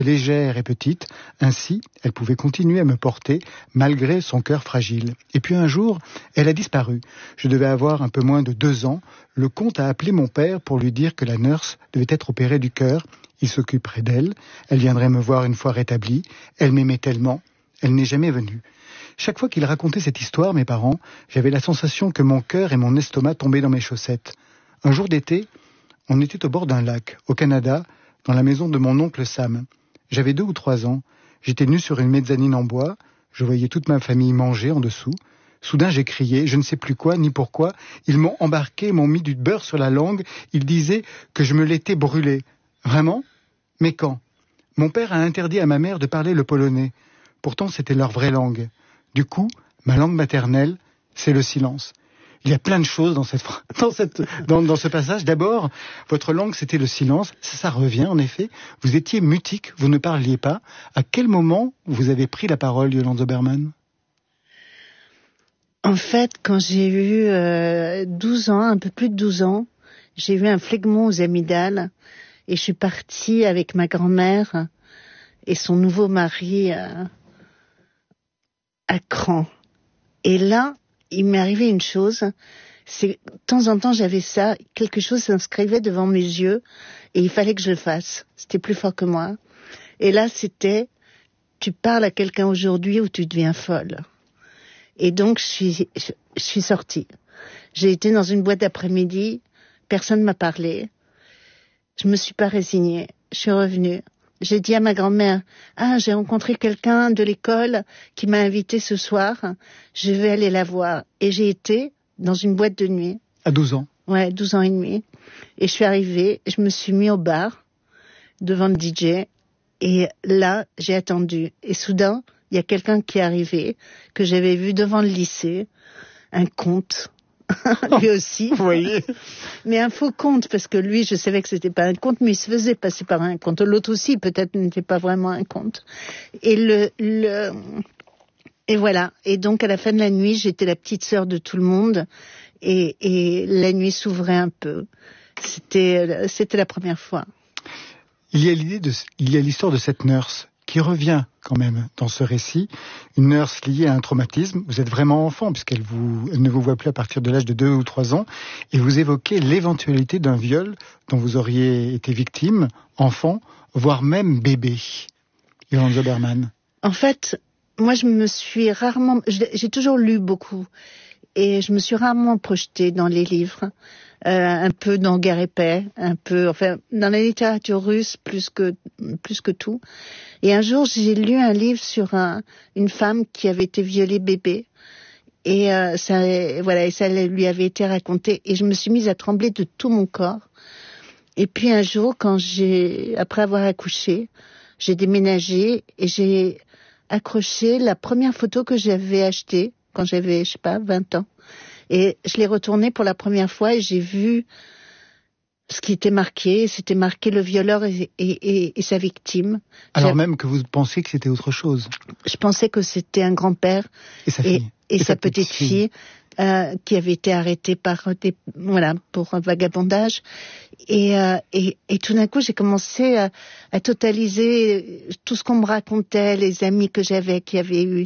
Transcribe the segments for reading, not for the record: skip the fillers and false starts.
légère et petite, ainsi elle pouvait continuer à me porter malgré son cœur fragile. Et puis un jour, elle a disparu. Je devais avoir un peu moins de 2 ans. Le comte a appelé mon père pour lui dire que la nurse devait être opérée du cœur. Il s'occuperait d'elle, elle viendrait me voir une fois rétablie. Elle m'aimait tellement, elle n'est jamais venue. Chaque fois qu'il racontait cette histoire, mes parents, j'avais la sensation que mon cœur et mon estomac tombaient dans mes chaussettes. Un jour d'été, on était au bord d'un lac, au Canada, dans la maison de mon oncle Sam. J'avais 2 ou 3 ans. J'étais nu sur une mezzanine en bois. Je voyais toute ma famille manger en dessous. Soudain, j'ai crié, je ne sais plus quoi, ni pourquoi. Ils m'ont embarqué, m'ont mis du beurre sur la langue. Ils disaient que je me l'étais brûlé. Vraiment ? Mais quand ? Mon père a interdit à ma mère de parler le polonais. Pourtant, c'était leur vraie langue. Du coup, ma langue maternelle, c'est le silence. Il y a plein de choses dans ce passage. D'abord, votre langue, c'était le silence. Ça revient, en effet. Vous étiez mutique, vous ne parliez pas. À quel moment vous avez pris la parole, Yolande Zoberman ? En fait, quand j'ai eu 12 ans, un peu plus de 12 ans, j'ai eu un phlegmon aux amygdales et je suis partie avec ma grand-mère et son nouveau mari à Cran. Et là, il m'est arrivé une chose, c'est de temps en temps j'avais ça, quelque chose s'inscrivait devant mes yeux et il fallait que je le fasse. C'était plus fort que moi. Et là, c'était, tu parles à quelqu'un aujourd'hui ou tu deviens folle. Et donc, je suis sortie. J'ai été dans une boîte d'après-midi, personne ne m'a parlé. Je me suis pas résignée, je suis revenue. J'ai dit à ma grand-mère, j'ai rencontré quelqu'un de l'école qui m'a invitée ce soir, je vais aller la voir. Et j'ai été dans une boîte de nuit. À 12 ans ? Ouais, 12 ans et demi. Et je suis arrivée, je me suis mis au bar, devant le DJ, et là, j'ai attendu. Et soudain, il y a quelqu'un qui est arrivé, que j'avais vu devant le lycée, un conte. Lui aussi. Vous voyez. Mais un faux conte, parce que lui, je savais que c'était pas un conte, mais il se faisait passer par un conte. L'autre aussi, peut-être, n'était pas vraiment un conte. Et et voilà. Et donc, à la fin de la nuit, j'étais la petite sœur de tout le monde, et la nuit s'ouvrait un peu. C'était la première fois. Il y a l'histoire de cette nurse qui revient quand même dans ce récit, une nurse liée à un traumatisme. Vous êtes vraiment enfant puisqu'elle ne vous voit plus à partir de l'âge de 2 ou 3 ans et vous évoquez l'éventualité d'un viol dont vous auriez été victime, enfant, voire même bébé. Yolande Zoberman. En fait, moi j'ai toujours lu beaucoup et je me suis rarement projetée dans les livres. Un peu dans Guerre et Paix, un peu, enfin, dans la littérature russe plus que tout. Et un jour, j'ai lu un livre sur une femme qui avait été violée bébé. Et ça lui avait été raconté. Et je me suis mise à trembler de tout mon corps. Et puis un jour, après avoir accouché, j'ai déménagé et j'ai accroché la première photo que j'avais achetée quand j'avais, 20 ans. Et je l'ai retournée pour la première fois et j'ai vu ce qui était marqué. C'était marqué le violeur et sa victime. Alors même que vous pensiez que c'était autre chose. Je pensais que c'était un grand-père et sa fille. Et sa petite fille qui avait été arrêtée pour un vagabondage. Et tout d'un coup, j'ai commencé à totaliser tout ce qu'on me racontait, les amis que j'avais qui avaient eu.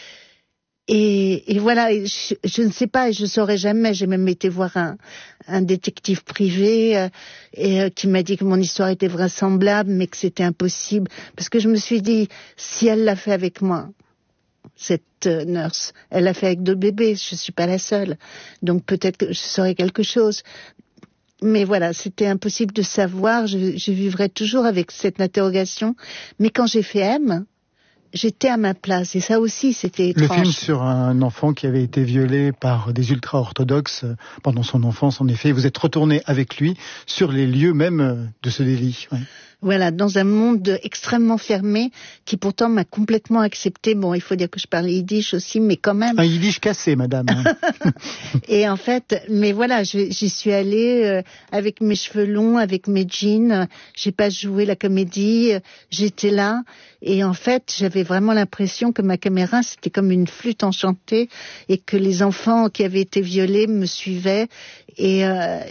Et voilà, je ne sais pas, et je saurais jamais. J'ai même été voir un détective privé qui m'a dit que mon histoire était vraisemblable, mais que c'était impossible. Parce que je me suis dit, si elle l'a fait avec moi, cette nurse, elle l'a fait avec 2 bébés, je suis pas la seule. Donc peut-être que je saurais quelque chose. Mais voilà, c'était impossible de savoir. Je vivrai toujours avec cette interrogation. Mais quand j'ai fait M, j'étais à ma place, et ça aussi, c'était étrange. Le film sur un enfant qui avait été violé par des ultra-orthodoxes pendant son enfance, en effet. Vous êtes retourné avec lui sur les lieux même de ce délit. Ouais. Voilà, dans un monde extrêmement fermé, qui pourtant m'a complètement accepté. Bon, il faut dire que je parle yiddish aussi, mais quand même... Un yiddish cassé, madame. Et en fait, mais voilà, j'y suis allée avec mes cheveux longs, avec mes jeans. J'ai pas joué la comédie, j'étais là. Et en fait, j'avais vraiment l'impression que ma caméra, c'était comme une flûte enchantée et que les enfants qui avaient été violés me suivaient. Et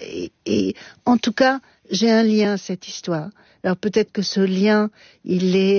en tout cas, j'ai un lien à cette histoire. Alors peut-être que ce lien, il est